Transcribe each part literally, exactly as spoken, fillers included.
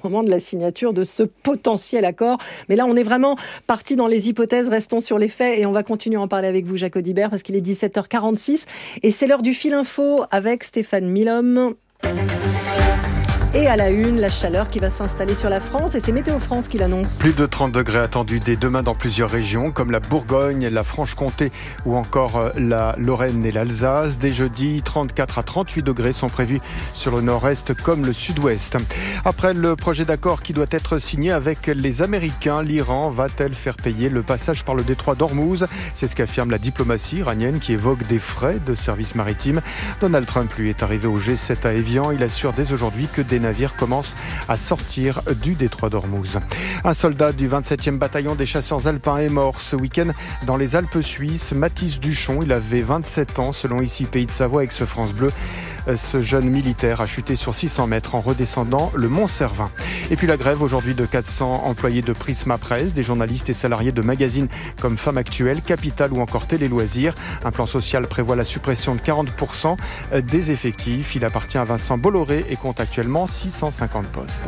moment de la signature de ce potentiel accord. Mais là, on est vraiment parti dans les hypothèses, restons sur les faits et on va continuer à en parler avec vous, Jacques Audibert, parce qu'il est dix-sept heures quarante-six et c'est l'heure du fil info avec Stéphane Milhomme. Et à la une, la chaleur qui va s'installer sur la France et c'est Météo France qui l'annonce. Plus de trente degrés attendus dès demain dans plusieurs régions comme la Bourgogne, la Franche-Comté ou encore la Lorraine et l'Alsace. Dès jeudi, trente-quatre à trente-huit degrés sont prévus sur le nord-est comme le sud-ouest. Après le projet d'accord qui doit être signé avec les Américains, l'Iran va-t-elle faire payer le passage par le détroit d'Ormuz ? C'est ce qu'affirme la diplomatie iranienne qui évoque des frais de service maritime. Donald Trump, lui, est arrivé au G sept à Évian. Il assure dès aujourd'hui que des navires commencent à sortir du détroit d'Ormuz. Un soldat du vingt-septième bataillon des chasseurs alpins est mort ce week-end dans les Alpes suisses. Mathis Duchon, il avait vingt-sept ans selon ici Pays de Savoie avec ce France Bleu. Ce jeune militaire a chuté sur six cents mètres en redescendant le mont Cervin. Et puis la grève aujourd'hui de quatre cents employés de Prisma Presse, des journalistes et salariés de magazines comme Femme Actuelle, Capital ou encore Télé Loisirs. Un plan social prévoit la suppression de quarante pour cent des effectifs. Il appartient à Vincent Bolloré et compte actuellement six cent cinquante postes.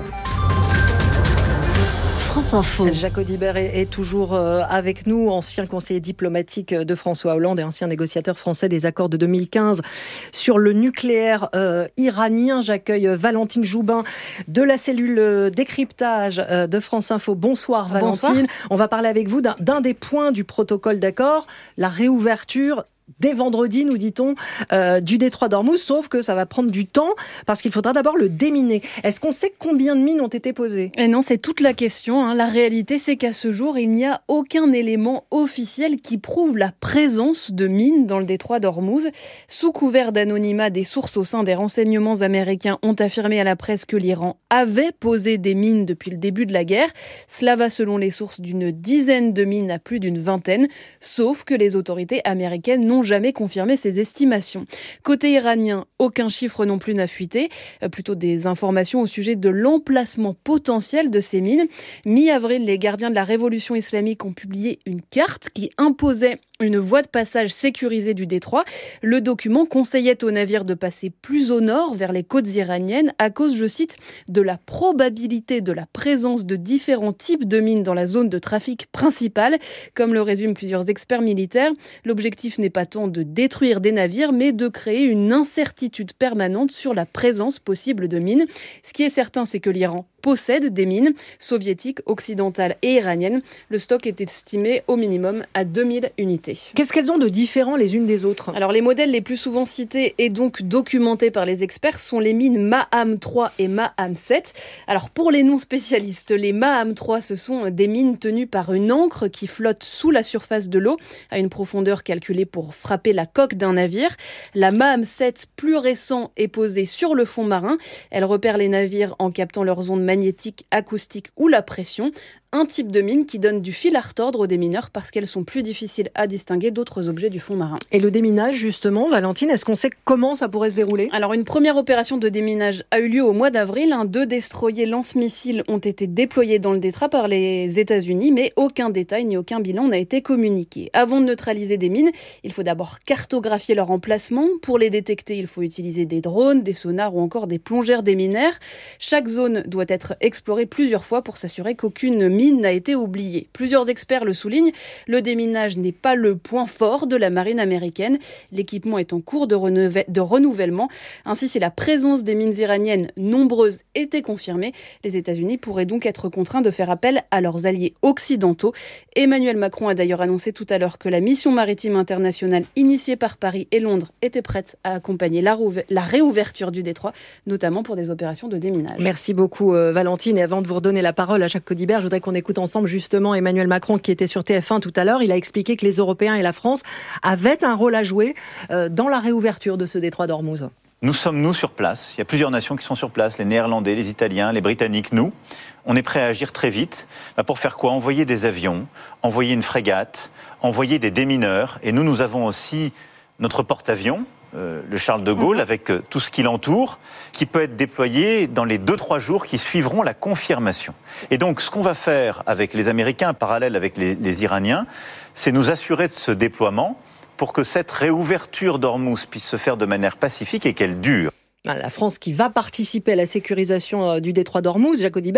France Info. Jacques Audibert est, est toujours euh, avec nous, ancien conseiller diplomatique de François Hollande et ancien négociateur français des accords de deux mille quinze sur le nucléaire euh, iranien. J'accueille Valentine Joubin de la cellule décryptage euh, de France Info. Bonsoir Valentine. Bonsoir. On va parler avec vous d'un, d'un des points du protocole d'accord, la réouverture dès vendredi, nous dit-on, euh, du détroit d'Ormuz, sauf que ça va prendre du temps parce qu'il faudra d'abord le déminer. Est-ce qu'on sait combien de mines ont été posées ? Et non, c'est toute la question. Hein. La réalité, c'est qu'à ce jour, il n'y a aucun élément officiel qui prouve la présence de mines dans le détroit d'Ormuz. Sous couvert d'anonymat, des sources au sein des renseignements américains ont affirmé à la presse que l'Iran avait posé des mines depuis le début de la guerre. Cela va selon les sources d'une dizaine de mines à plus d'une vingtaine, sauf que les autorités américaines n'ont jamais confirmé ces estimations. Côté iranien, aucun chiffre non plus n'a fuité, euh, plutôt des informations au sujet de l'emplacement potentiel de ces mines. Mi-avril, les gardiens de la révolution islamique ont publié une carte qui imposait une voie de passage sécurisée du détroit. Le document conseillait aux navires de passer plus au nord, vers les côtes iraniennes, à cause, je cite, de la probabilité de la présence de différents types de mines dans la zone de trafic principale. Comme le résument plusieurs experts militaires, l'objectif n'est pas tant de détruire des navires, mais de créer une incertitude permanente sur la présence possible de mines. Ce qui est certain, c'est que l'Iran possède des mines soviétiques, occidentales et iraniennes. Le stock est estimé au minimum à deux mille unités. Qu'est-ce qu'elles ont de différent les unes des autres ? Alors les modèles les plus souvent cités et donc documentés par les experts sont les mines Maham trois et Maham sept. Alors pour les non-spécialistes, les Maham trois, ce sont des mines tenues par une ancre qui flotte sous la surface de l'eau à une profondeur calculée pour frapper la coque d'un navire. La Maham sept, plus récent, est posée sur le fond marin. Elle repère les navires en captant leurs ondes magnétique, acoustique ou la pression. Un type de mine qui donne du fil à retordre aux démineurs parce qu'elles sont plus difficiles à distinguer d'autres objets du fond marin. Et le déminage, justement, Valentine, est-ce qu'on sait comment ça pourrait se dérouler ? Alors, une première opération de déminage a eu lieu au mois d'avril. Un, deux destroyers lance-missiles ont été déployés dans le détroit par les États-Unis, mais aucun détail ni aucun bilan n'a été communiqué. Avant de neutraliser des mines, il faut d'abord cartographier leur emplacement. Pour les détecter, il faut utiliser des drones, des sonars ou encore des plongeurs déminaires. Chaque zone doit être explorée plusieurs fois pour s'assurer qu'aucune mine n'a été oubliée. Plusieurs experts le soulignent, le déminage n'est pas le point fort de la marine américaine. L'équipement est en cours de, renouve- de renouvellement. Ainsi, si la présence des mines iraniennes nombreuses était confirmée, les États-Unis pourraient donc être contraints de faire appel à leurs alliés occidentaux. Emmanuel Macron a d'ailleurs annoncé tout à l'heure que la mission maritime internationale initiée par Paris et Londres était prête à accompagner la, rouve- la réouverture du détroit, notamment pour des opérations de déminage. Merci beaucoup euh, Valentine. Et avant de vous redonner la parole à Jacques Audibert, je voudrais qu'on écoute ensemble justement Emmanuel Macron qui était sur T F un tout à l'heure. Il a expliqué que les Européens et la France avaient un rôle à jouer euh, dans la réouverture de ce détroit d'Ormuz. Nous sommes, nous, sur place. Il y a plusieurs nations qui sont sur place, les Néerlandais, les Italiens, les Britanniques, nous. On est prêts à agir très vite. Bah pour faire quoi ? Envoyer des avions, envoyer une frégate, envoyer des démineurs. Et nous, nous avons aussi notre porte-avions, Euh, le Charles de Gaulle, avec euh, tout ce qui l'entoure, qui peut être déployé dans les deux trois jours qui suivront la confirmation. Et donc, ce qu'on va faire avec les Américains, en parallèle avec les, les Iraniens, c'est nous assurer de ce déploiement pour que cette réouverture d'Ormuz puisse se faire de manière pacifique et qu'elle dure. La France qui va participer à la sécurisation du détroit d'Ormuz, Jacques Audibert.